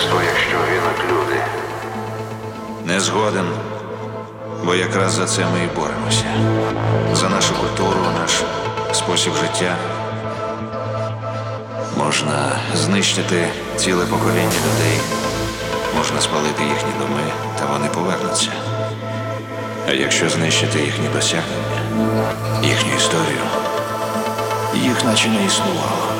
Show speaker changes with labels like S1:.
S1: людство, якщо гинуть люди.
S2: Не згоден, бо якраз за це ми і боремося. За нашу культуру, наш спосіб життя. Можна знищити ціле покоління людей, можна спалити їхні доми, та вони повернуться. А якщо знищити їхні досягнення, їхню історію, їх наче не існувало.